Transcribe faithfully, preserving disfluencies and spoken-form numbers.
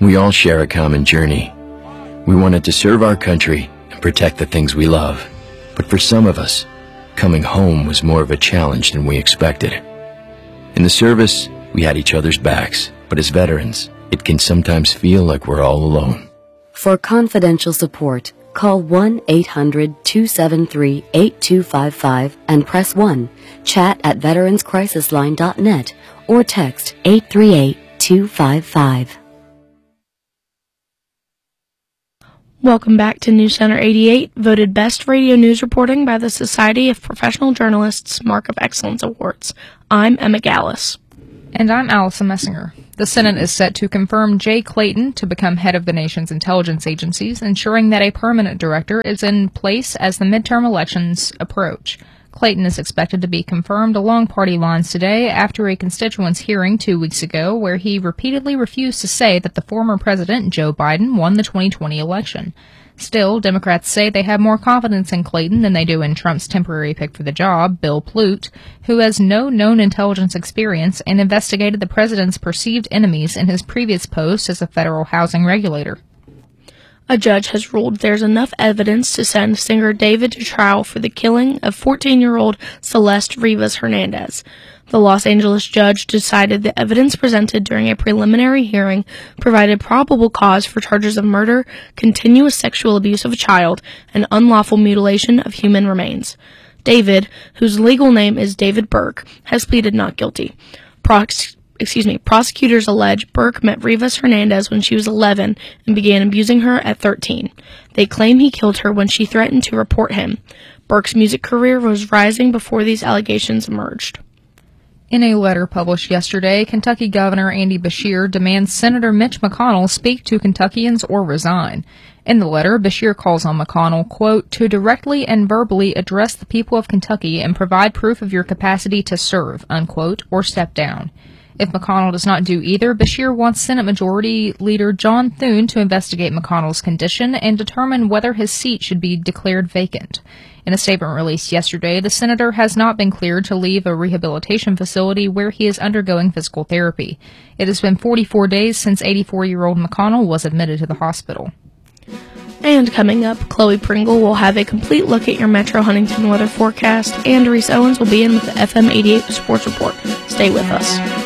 We all share a common journey. We wanted to serve our country and protect the things we love. But for some of us, coming home was more of a challenge than we expected. In the service, we had each other's backs, but as veterans, it can sometimes feel like we're all alone. For confidential support, call one eight hundred two seven three eight two five five and press one, chat at veterans crisis line dot net, or text eight three eight two five five. Welcome back to News Center eighty-eight, voted Best Radio News Reporting by the Society of Professional Journalists Mark of Excellence Awards. I'm Emma Gallus. And I'm Allison Messinger. The Senate is set to confirm Jay Clayton to become head of the nation's intelligence agencies, ensuring that a permanent director is in place as the midterm elections approach. Clayton is expected to be confirmed along party lines today after a constituents' hearing two weeks ago where he repeatedly refused to say that the former president, Joe Biden, won the twenty twenty election. Still, Democrats say they have more confidence in Clayton than they do in Trump's temporary pick for the job, Bill Plute, who has no known intelligence experience and investigated the president's perceived enemies in his previous post as a federal housing regulator. A judge has ruled there's enough evidence to send singer David to trial for the killing of fourteen-year-old Celeste Rivas Hernandez. The Los Angeles judge decided the evidence presented during a preliminary hearing provided probable cause for charges of murder, continuous sexual abuse of a child, and unlawful mutilation of human remains. David, whose legal name is David Burke, has pleaded not guilty. Prox- excuse me, prosecutors allege Burke met Rivas Hernandez when she was eleven and began abusing her at thirteen. They claim he killed her when she threatened to report him. Burke's music career was rising before these allegations emerged. In a letter published yesterday, Kentucky Governor Andy Beshear demands Senator Mitch McConnell speak to Kentuckians or resign. In the letter, Beshear calls on McConnell, quote, to directly and verbally address the people of Kentucky and provide proof of your capacity to serve, unquote, or step down. If McConnell does not do either, Beshear wants Senate Majority Leader John Thune to investigate McConnell's condition and determine whether his seat should be declared vacant. In a statement released yesterday, the senator has not been cleared to leave a rehabilitation facility where he is undergoing physical therapy. It has been forty-four days since eighty-four-year-old McConnell was admitted to the hospital. And coming up, Chloe Pringle will have a complete look at your Metro Huntington weather forecast, and Reese Owens will be in with the F M eighty-eight Sports Report. Stay with us.